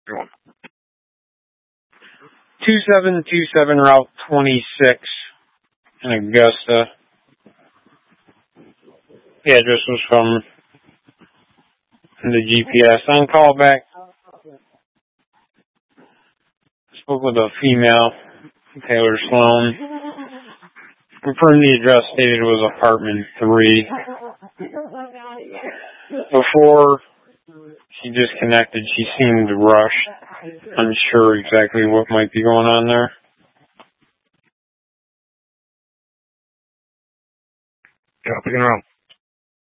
2727 Route 26 in Augusta. The address was from the GPS. On callback, spoke with a female, Taylor Sloan. Confirmed the address stated it was apartment 3. Before she disconnected, she seemed rushed, unsure exactly what might be going on there. Yeah, picking her up.